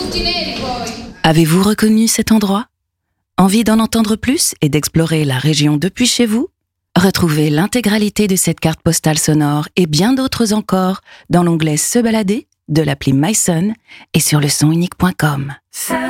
tutti neri poi. Avez-vous reconnu cet endroit? Envie d'en entendre plus et d'explorer la région depuis chez vous? Retrouvez l'intégralité de cette carte postale sonore et bien d'autres encore dans l'onglet Se balader de l'appli myson et sur lesonunique.com.